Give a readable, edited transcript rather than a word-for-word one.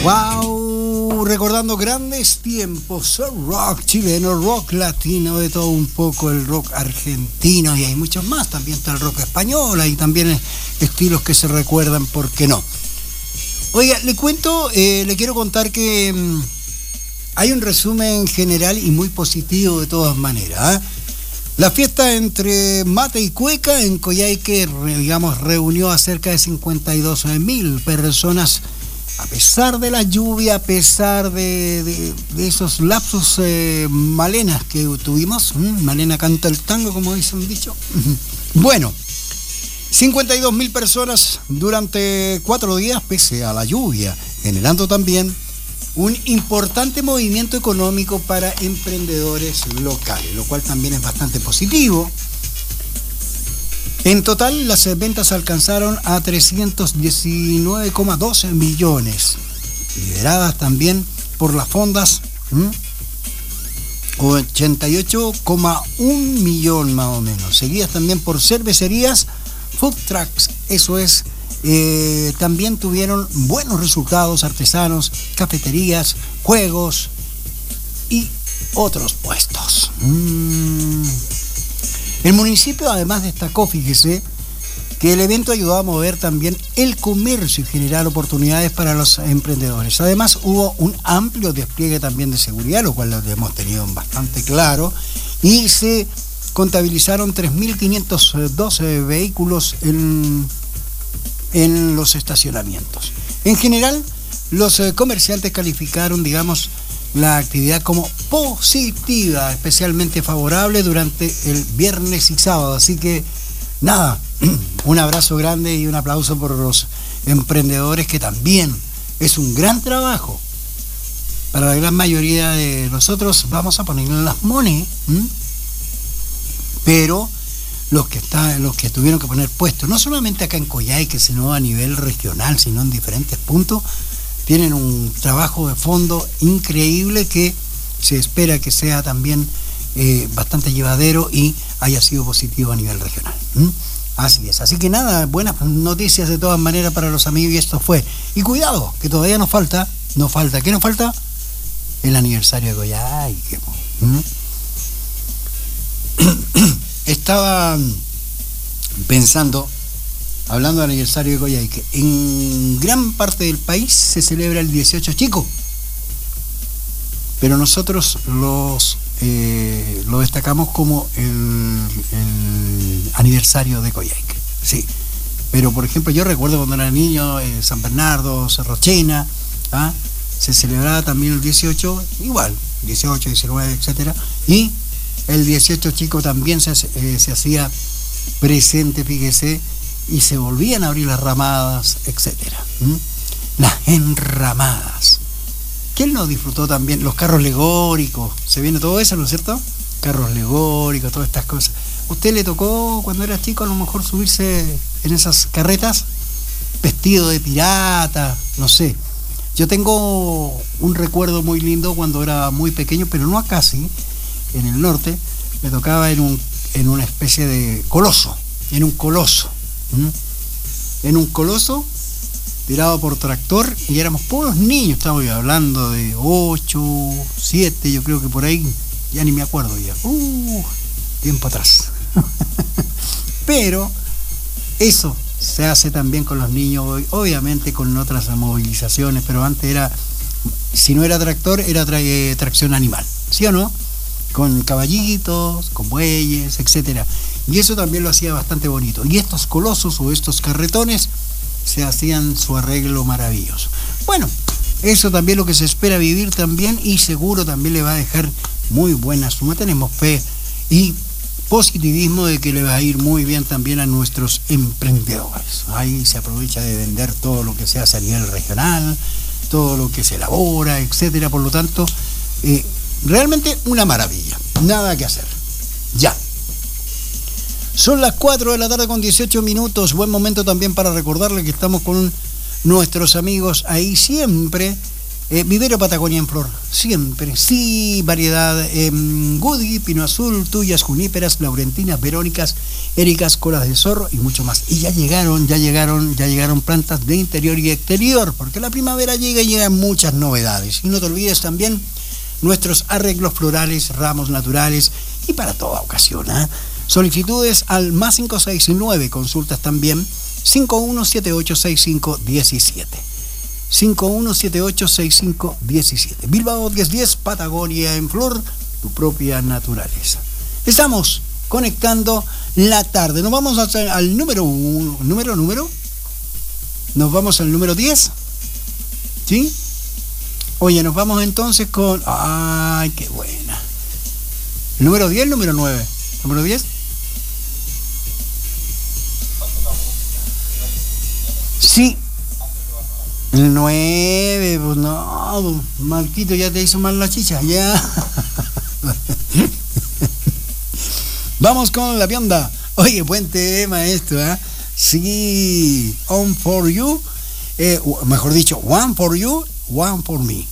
Wow, recordando grandes tiempos, rock chileno, rock latino, de todo un poco, el rock argentino y hay muchos más, también está el rock español, hay también estilos que se recuerdan, ¿por qué no? Oiga, le quiero contar que hay un resumen general y muy positivo de todas maneras, ¿eh? La fiesta entre mate y cueca en Coyhaique, reunió a cerca de 52.000 personas. A pesar de la lluvia, a pesar de esos lapsos malenas que tuvimos, Malena canta el tango, como dice un dicho. Bueno, 52.000 personas durante 4 días, pese a la lluvia, generando también un importante movimiento económico para emprendedores locales, lo cual también es bastante positivo. En total, las ventas alcanzaron a 319,12 millones, lideradas también por las fondas, 88,1 millón más o menos, seguidas también por cervecerías, food trucks, eso es, también tuvieron buenos resultados artesanos, cafeterías, juegos y otros puestos. El municipio además destacó, fíjese, que el evento ayudó a mover también el comercio y generar oportunidades para los emprendedores. Además hubo un amplio despliegue también de seguridad, lo cual lo hemos tenido bastante claro, y se contabilizaron 3.512 vehículos en los estacionamientos. En general, los comerciantes calificaron, la actividad como positiva, especialmente favorable durante el viernes y sábado. Así que, nada, un abrazo grande y un aplauso por los emprendedores, que también es un gran trabajo. Para la gran mayoría de nosotros vamos a ponerle las monedas, pero los que tuvieron que poner puestos, no solamente acá en Coyhaique, sino a nivel regional, sino en diferentes puntos, tienen un trabajo de fondo increíble que se espera que sea también bastante llevadero y haya sido positivo a nivel regional. Así es. Así que nada, buenas noticias de todas maneras para los amigos, y esto fue. Y cuidado, que todavía nos falta. ¿Qué nos falta? El aniversario de Coyhaique. Estaba pensando, hablando del aniversario de Coyhaique, en gran parte del país se celebra el 18 chico, pero nosotros lo destacamos como el aniversario de Coyhaique, sí. Pero por ejemplo, yo recuerdo cuando era niño, San Bernardo, Cerrochena, se celebraba también el 18, igual, 18, 19, etcétera, y el 18 chico también se hacía presente, fíjese, y se volvían a abrir las ramadas, etcétera. Las enramadas. ¿Quién no disfrutó también? Los carros alegóricos, se viene todo eso, ¿no es cierto? Carros alegóricos, todas estas cosas. ¿Usted le tocó cuando era chico a lo mejor subirse en esas carretas? Vestido de pirata, no sé. Yo tengo un recuerdo muy lindo cuando era muy pequeño, pero no acá, sí, en el norte, me tocaba en una especie de coloso, en un coloso tirado por tractor, y éramos puros niños, estamos hablando de 8, 7, yo creo que por ahí, ya ni me acuerdo ya, tiempo atrás. Pero eso se hace también con los niños hoy, obviamente con otras movilizaciones, pero antes era, si no era tractor, era tracción animal, ¿sí o no? Con caballitos, con bueyes, etcétera. Y eso también lo hacía bastante bonito. Y estos colosos o estos carretones se hacían su arreglo maravilloso. Bueno, eso también lo que se espera vivir también, y seguro también le va a dejar muy buena suma. Tenemos fe y positivismo de que le va a ir muy bien también a nuestros emprendedores. Ahí se aprovecha de vender todo lo que se hace a nivel regional, todo lo que se elabora, etcétera. Por lo tanto, realmente una maravilla, nada que hacer. Ya. Son las 4 de la tarde con 18 minutos. Buen momento también para recordarle que estamos con nuestros amigos ahí siempre Vivero Patagonia en flor, siempre, sí, variedad, Goody, Pino Azul, Tuyas, Juníperas, Laurentinas, Verónicas, Éricas, Colas de Zorro y mucho más. Y ya llegaron plantas de interior y exterior, porque la primavera llega y llegan muchas novedades. Y no te olvides también nuestros arreglos florales, ramos naturales y para toda ocasión, ¿eh? Solicitudes al más 569, consultas también 51786517. 51786517. Bilbao 1010, Patagonia en flor, tu propia naturaleza. Estamos conectando la tarde. Nos vamos al número 1. ¿Número? Nos vamos al número 10. ¿Sí? Oye, nos vamos entonces con... ¡Ay, qué buena! ¿El número 10, el número 9? ¿Número 10? Sí. El 9, pues no, Marquito ya te hizo mal la chicha, ya. Vamos con la vianda. Oye, buen tema esto, ¿eh? Sí, on for you, mejor dicho, one for you, one for me.